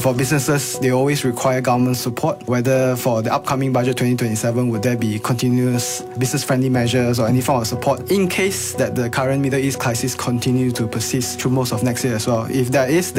For businesses, they always require government support, whether for the upcoming budget 2027, would there be continuous business-friendly measures or any form of support in case that the current Middle East crisis continue to persist through most of next year as well. If there is,